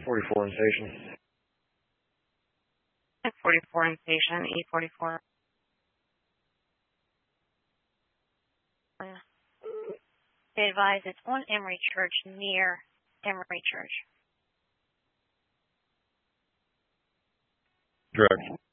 44 in station. 44 in station, E44. They advise it's on Emory Church, near Emory Church. Correct.